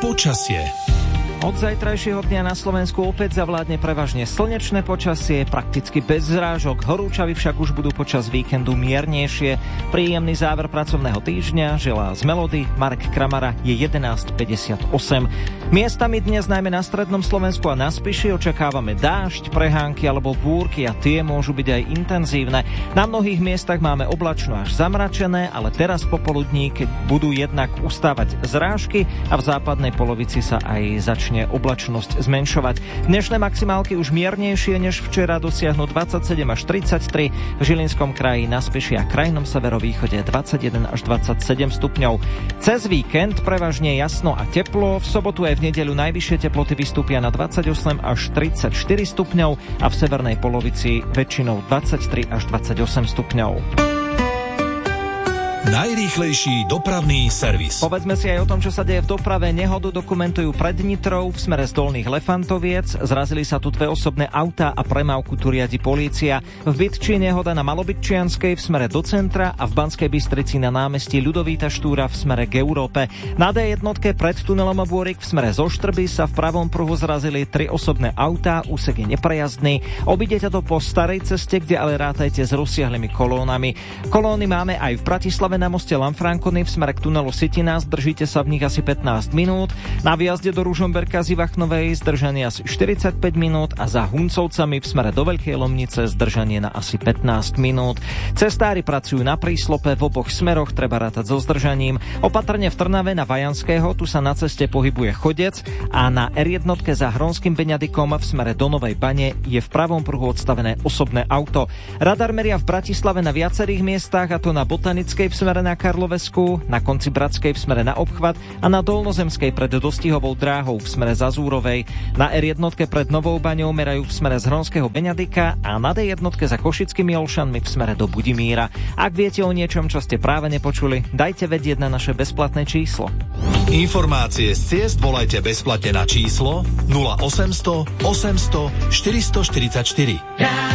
Počasie. Od zajtrajšieho dňa na Slovensku opäť zavládne prevažne slnečné počasie, prakticky bez zrážok. Horúčavy však už budú počas víkendu miernejšie. Príjemný záver pracovného týždňa želá z Melody Marek Kramara, je 11:58. Miestami dnes najmä na strednom Slovensku a na Spiši očakávame dážď, prehánky alebo búrky a tie môžu byť aj intenzívne. Na mnohých miestach máme oblačno až zamračené, ale teraz popoludní, keď budú jednak ustávať zrážky a v západnej polovici sa aj začne oblačnosť zmenšovať. Dnešné maximálky už miernejšie než včera dosiahnu 27 až 33, v Žilinskom kraji, na Spiši a krajnom severovýchode 21 až 27 stupňov. Cez víkend prevažne jasno a teplo, v sobotu aj v nedeľu najvyššie teploty vystúpia na 28 až 34 stupňov a v severnej polovici väčšinou 23 až 28 stupňov. Najrýchlejší dopravný servis. Povedzme si aj o tom, čo sa deje v doprave. Nehodu dokumentujú pred Nitrou v smere z Dolných Lefantoviec. Zrazili sa tu dve osobné autá a premávku tu riadi polícia. V Bytči nehoda na Malobytčianskej v smere do centra a v Banskej Bystrici na námestí Ľudovíta Štúra v smere k Európe. Na D1 pred tunelom Bôrik v smere zo Štrby sa v pravom pruhu zrazili tri osobné autá, úsek je neprejazdný. Obidete to po starej ceste, kde ale rátajte s rozsiahlymi kolónami. Kolóny máme aj v Bratislave na moste Lanfrankony v smere k tunelu Sitina, zdržíte sa v nich asi 15 minút. Na výjazde do Ružomberka z Ivachnovej zdržanie asi 45 minút a za Huncovcami v smere do Veľkej Lomnice zdržanie na asi 15 minút. Cestári pracujú na príslope, v oboch smeroch treba rátať so zdržaním. Opatrne v Trnave na Vajanského, tu sa na ceste pohybuje chodec a na R1 za Hronským Beňadikom v smere do Novej Bane je v pravom pruhu odstavené osobné auto. Radar meria v Bratislave na viacerých miestach, a to na Botanickej v smere na Karlovesku, na konci Bratskej v smere na obchvat a na Dolnozemskej pred Dostihovou dráhou v smere za Zúrovej. Na R1 pred Novou Baňou merajú v smere z Hronského Beňadika a na D1 za Košickými Olšanmi v smere do Budimíra. Ak viete o niečom, čo ste práve nepočuli, dajte vedieť na naše bezplatné číslo. Informácie z ciest volajte bezplatne na číslo 0800 800 444.